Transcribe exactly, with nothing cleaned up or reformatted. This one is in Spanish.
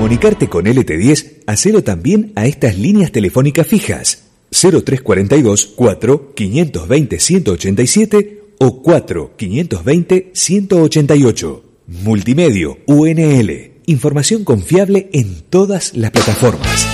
comunicarte con L T diez, hacelo también a estas líneas telefónicas fijas: cero tres cuarenta y dos, cuatro, quinientos veinte, ciento ochenta y siete o cuatro, quinientos veinte, ciento ochenta y ocho. Multimedio U N L. Información confiable en todas las plataformas.